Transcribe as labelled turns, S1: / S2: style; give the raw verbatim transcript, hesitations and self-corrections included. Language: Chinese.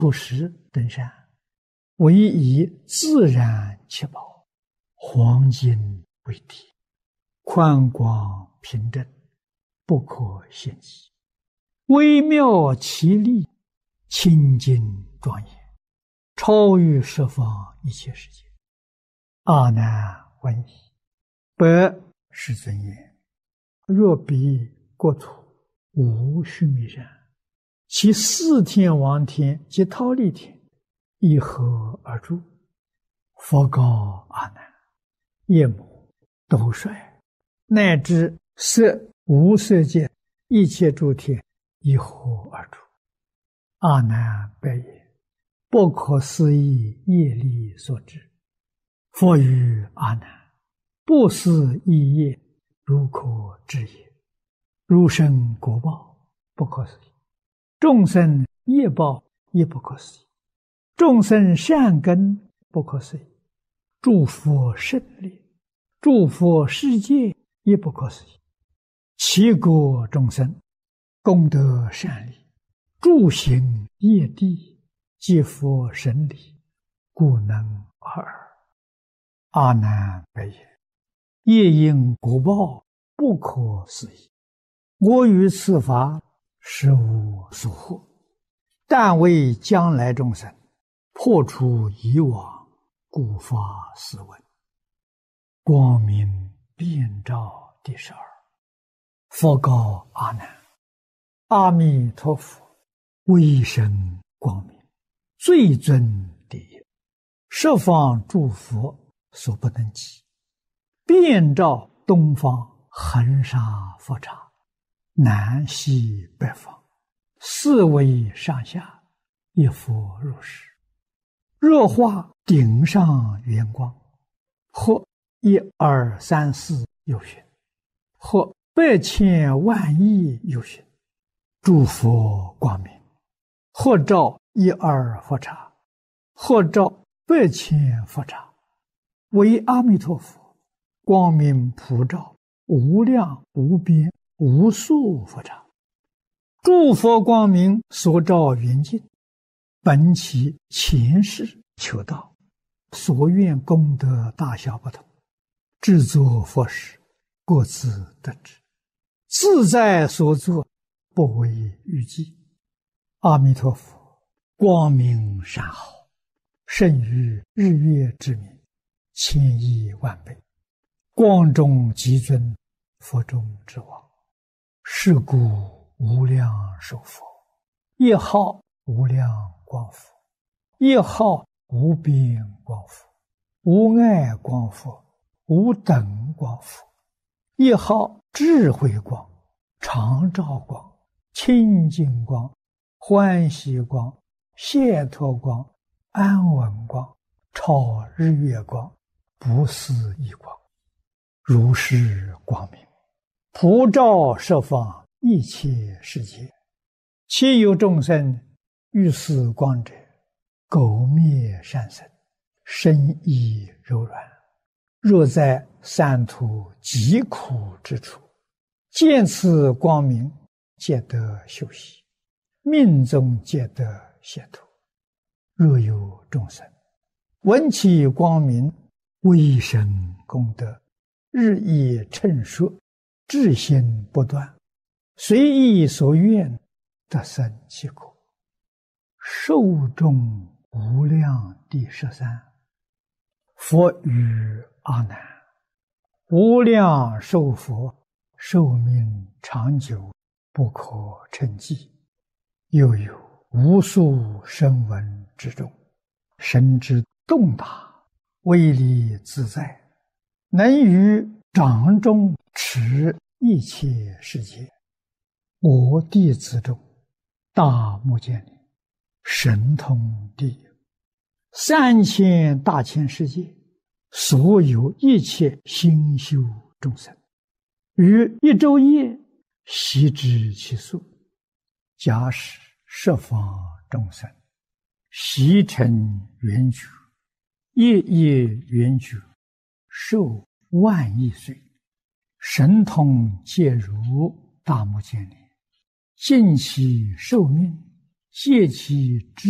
S1: 不识等善，唯以自然其宝，黄金为底，宽广平正，不可限极，微妙其力，清净庄严，超越十方一切世界。阿难问矣，百世尊言：若彼国土无须弥山，其四天王天及忉利天以何而住？佛告阿难：夜魔、斗率，乃至色无色界一切诸天以何而住？阿难白言：不可思议业力所致。佛语阿难：不思议业，如可知也。如生果报，不可思议；众生业报，也不可思议；众生善根，不可思议；诸佛胜利，诸佛世界，也不可思议。其国众生，功德善利，诸行业地，皆佛神力，故能尔。阿难白言：业因果报，不可思议。我于此法实无所获，但为将来众生破除以往，故发斯文。光明遍照第十二。佛告阿难：阿弥陀佛威神光明，最尊第一，十方诸佛所不能及，遍照东方恒沙佛刹，南西北方，四维上下，一佛如是。若化顶上圆光，或一二三四有寻，或百千万亿有寻，诸佛光明，或照一二佛刹，或照百千佛刹，为阿弥陀佛光明普照无量无边无数佛刹。诸佛光明所照圆净，本其前世求道，所愿功德大小不同，制作佛事，各自得知，自在所作，不为预计。阿弥陀佛光明善好，胜于日月之明，千亿万倍，光中极尊，佛中之王。是故无量寿佛，一号无量光佛，一号无边光佛，无碍光佛，无等光佛，一号智慧光，常照光，清净光，欢喜光，解脱光，安稳光，超日月光，不思议光，如是光明，普照十方一切世界。其有众生欲思光者，苟灭善生，身意柔软，若在三途极苦之处，见此光明，皆得休息，命中皆得解脱。若有众生闻其光明，威神功德，日益称说，至心不断，随意所愿，得生其果。寿终无量第十三。佛语阿难：无量寿佛寿命长久，不可称计。又有无数声闻之中，神之动大，威力自在，能于掌中持一切世界。我弟子中，大目犍连神通第一，三千大千世界所有一切心修众生，于一昼夜悉知其数。假使十方众生悉成圆觉，夜夜圆觉，寿万亿岁，神通皆如大目犍连，尽其寿命，戒其知